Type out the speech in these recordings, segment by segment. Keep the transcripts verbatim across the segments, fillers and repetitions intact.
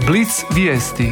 Blic vijesti.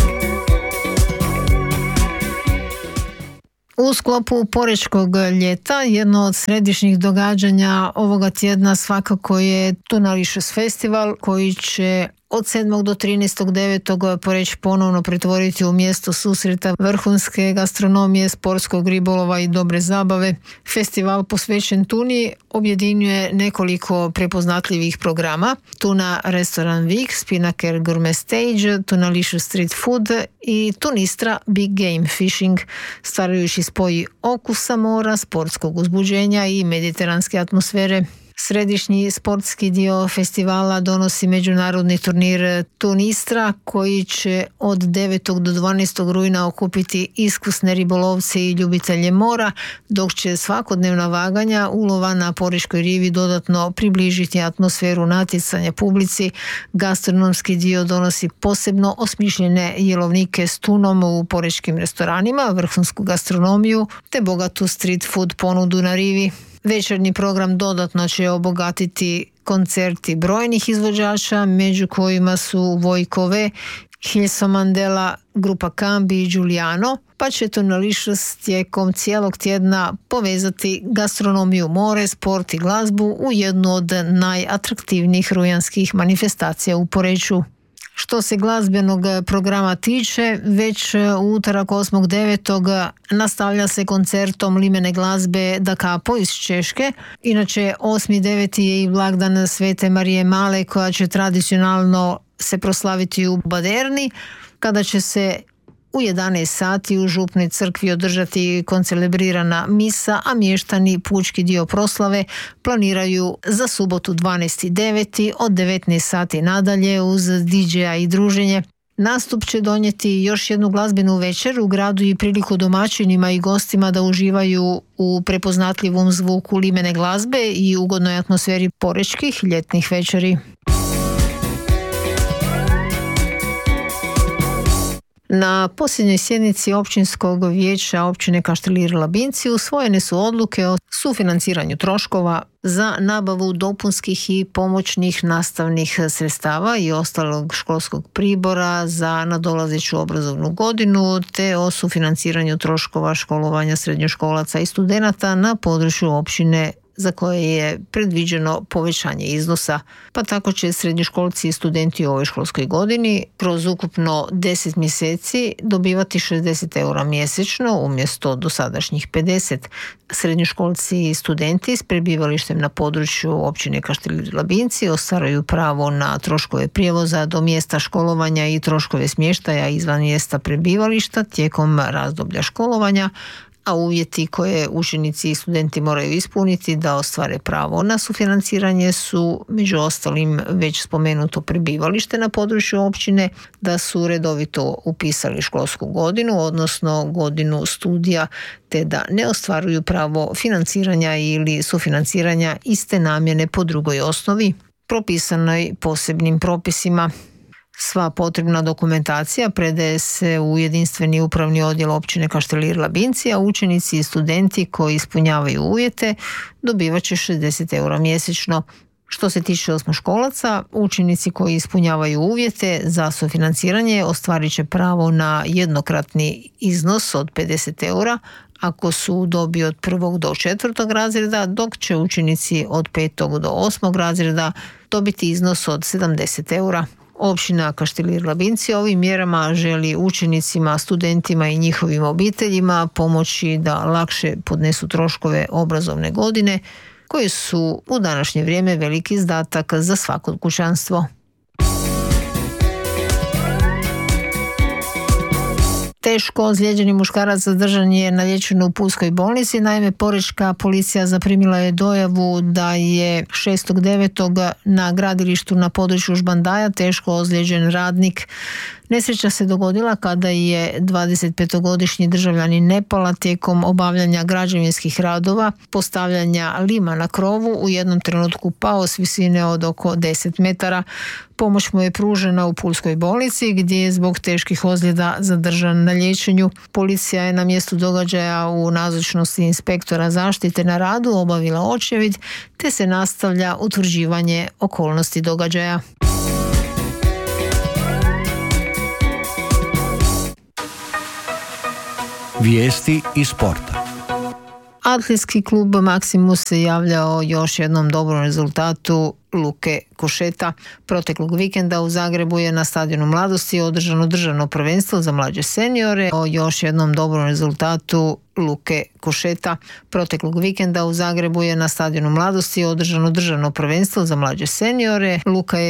U sklopu Porečkog ljeta jedno od središnjih događanja ovoga tjedna svakako je Tunališus festival koji će od sedmog do trinaestog devetog Poreč ponovno pretvoriti u mjesto susreta vrhunske gastronomije, sportskog ribolova i dobre zabave. Festival posvećen tuni objedinjuje nekoliko prepoznatljivih programa: Tuna Restaurant Week, Spinnaker Gourmet Stage, Tunališus Street Food i Tunistra Big Game Fishing, stvarajući spoj okusa mora, sportskog uzbuđenja i mediteranske atmosfere. Središnji sportski dio festivala donosi međunarodni turnir Tunistra koji će od devetog do dvanaestog rujna okupiti iskusne ribolovce i ljubitelje mora, dok će svakodnevna vaganja ulova na Porečkoj rivi dodatno približiti atmosferu natjecanja publici. Gastronomski dio donosi posebno osmišljene jelovnike s tunom u porečkim restoranima, vrhunsku gastronomiju te bogatu street food ponudu na rivi. Večernji program dodatno će obogatiti koncerti brojnih izvođača, među kojima su Vojko V, Hilson Mandela, grupa Kambi i Giuliano, pa će Tunališus tijekom cijelog tjedna povezati gastronomiju, more, sport i glazbu u jednu od najatraktivnijih rujanskih manifestacija u Poreču. Što se glazbenog programa tiče, već u utorak osmog devetog nastavlja se koncertom limene glazbe Da Capo iz Češke. Inače, osmi deveti je i blagdan Svete Marije Male koja će tradicionalno se proslaviti u Baderni, kada će se u jedanaest sati u župnoj crkvi održati koncelebrirana misa, a mještani pučki dio proslave planiraju za subotu dvanaesti deveti od devetnaest sati nadalje uz di džeja i druženje. Nastup će donijeti još jednu glazbenu večer u gradu i priliku domaćinima i gostima da uživaju u prepoznatljivom zvuku limene glazbe i ugodnoj atmosferi porečkih ljetnih večeri. Na posljednjoj sjednici općinskog vijeća općine Kaštelir Labinci usvojene su odluke o sufinanciranju troškova za nabavu dopunskih i pomoćnih nastavnih sredstava i ostalog školskog pribora za nadolazeću obrazovnu godinu, te o sufinanciranju troškova školovanja srednjoškolaca i studenata na području općine za koje je predviđeno povećanje iznosa, pa tako će srednjoškolci i studenti u ovoj školskoj godini kroz ukupno deset mjeseci dobivati šezdeset eura mjesečno umjesto dosadašnjih pedeset. Srednjoškolci i studenti s prebivalištem na području općine Kaštelir Labinci ostvaruju pravo na troškove prijevoza do mjesta školovanja i troškove smještaja izvan mjesta prebivališta tijekom razdoblja školovanja, a uvjeti koje učenici i studenti moraju ispuniti da ostvare pravo na sufinanciranje su među ostalim već spomenuto prebivalište na području općine, da su redovito upisali školsku godinu, odnosno godinu studija, te da ne ostvaruju pravo financiranja ili sufinanciranja iste namjene po drugoj osnovi propisanoj posebnim propisima. Sva potrebna dokumentacija predaje se u jedinstveni upravni odjel općine Kaštelir Labinci, a učenici i studenti koji ispunjavaju uvjete dobivat će šezdeset eura mjesečno. Što se tiče osmoškolaca, učenici koji ispunjavaju uvjete za sufinanciranje ostvarit će pravo na jednokratni iznos od pedeset eura ako su u dobi od prvog do četvrtog razreda, dok će učenici od petog do osmog razreda dobiti iznos od sedamdeset eura. Općina Kaštelir Labinci ovim mjerama želi učenicima, studentima i njihovim obiteljima pomoći da lakše podnesu troškove obrazovne godine, koji su u današnje vrijeme veliki izdatak za svako kućanstvo. Teško ozlijeđeni muškarac zadržan je na liječenju u Pulskoj bolnici. Naime, porečka policija zaprimila je dojavu da je šestog devetog na gradilištu na području Žbandaja teško ozlijeđen radnik. Nesreća se dogodila kada je dvadesetpetogodišnji državljanin Nepala tijekom obavljanja građevinskih radova, postavljanja lima na krovu, u jednom trenutku pao s visine od oko deset metara. Pomoć mu je pružena u Pulskoj bolnici gdje je zbog teških ozljeda zadržan na liječenju. Policija je na mjestu događaja u nazočnosti inspektora zaštite na radu obavila očevid, te se nastavlja utvrđivanje okolnosti događaja. Vijesti iz sporta. Atletski klub Maksimus se javlja o još jednom dobrom rezultatu Luke Košeta. Proteklog vikenda u Zagrebu je na stadionu Mladosti održano državno prvenstvo za mlađe seniore. O još jednom dobrom rezultatu Luke Košeta. Proteklog vikenda u Zagrebu je na stadionu Mladosti održano državno prvenstvo za mlađe seniore. Luka je